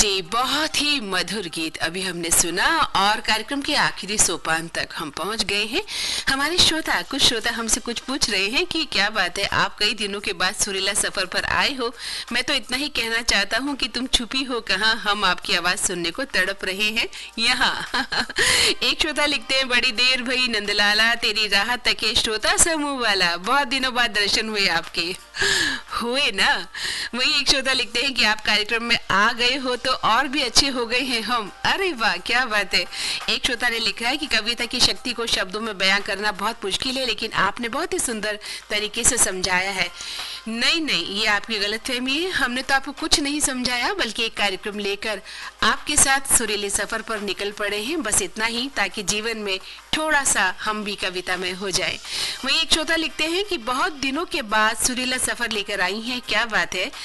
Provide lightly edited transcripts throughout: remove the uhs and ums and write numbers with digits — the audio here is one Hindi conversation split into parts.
जी, बहुत ही मधुर गीत अभी हमने सुना और कार्यक्रम के आखिरी सोपान तक हम पहुंच गए हैं। हमारे कुछ श्रोता हमसे कुछ पूछ रहे हैं कि क्या बात है, आप कई दिनों के बाद सुरीला सफर पर आए हो। मैं तो इतना ही कहना चाहता हूं कि तुम छुपी हो कहाँ, हम आपकी आवाज सुनने को तड़प रहे हैं यहाँ। एक श्रोता लिखते हैं, बड़ी देर भई नंदलाला तेरी राह तके श्रोता समूह वाला, बहुत दिनों बाद दर्शन हुए आपके। हुए ना। वही एक श्रोता लिखते हैं कि आप कार्यक्रम में आ गए हो तो और भी अच्छे हो गए हैं हम। अरे वाह, क्या बात है। एक श्रोता ने लिखा है कि कविता की शक्ति को शब्दों में बयां करना बहुत मुश्किल है, लेकिन आपने बहुत ही सुंदर तरीके से समझाया है। नहीं, ये आपकी गलतफहमी है। हमने तो आपको कुछ नहीं समझाया, बल्कि एक कार्यक्रम लेकर आपके साथ सुरीले सफर पर निकल पड़े हैं। बस इतना ही, ताकि जीवन में थोड़ा सा हम भी कविता में हो जाए। वही एक श्रोता लिखते हैं कि बहुत दिनों के बाद सुरीला सफर लेकर आई हैं, क्या बात है।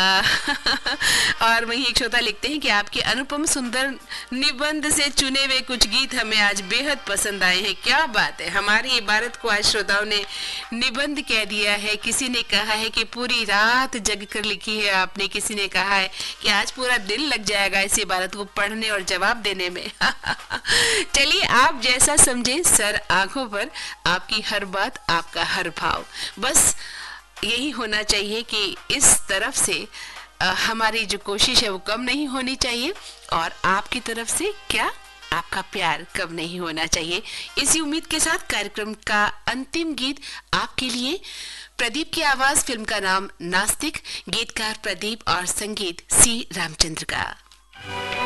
और वही एक श्रोता लिखते हैं कि आपके अनुपम सुंदर निबंध से चुने हुए कुछ गीत हमें आज बेहद पसंद आए हैं। क्या बात है, हमारी इबारत को आज श्रोताओं ने निबंध कह दिया है। किसी ने कहा है कि पूरी रात जग कर लिखी है आपने, किसी ने कहा है कि आज पूरा दिन लग जाएगा इस इबारत को पढ़ने और जवाब देने में। चलिए, आप जैसा समझे, सर आंखों पर, आपकी हर बात, आपका हर भाव। बस यही होना चाहिए कि इस तरफ से हमारी जो कोशिश है वो कम नहीं होनी चाहिए, और आपकी तरफ से क्या, आपका प्यार कम नहीं होना चाहिए। इसी उम्मीद के साथ कार्यक्रम का अंतिम गीत आपके लिए, प्रदीप की आवाज, फिल्म का नाम नास्तिक, गीतकार प्रदीप और संगीत सी रामचंद्र का।